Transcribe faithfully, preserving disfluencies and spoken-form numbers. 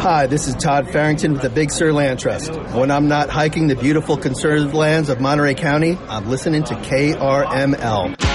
Hi, this is Todd Farrington with the Big Sur Land Trust. When I'm not hiking the beautiful conservative lands of Monterey County, I'm listening to K R M L.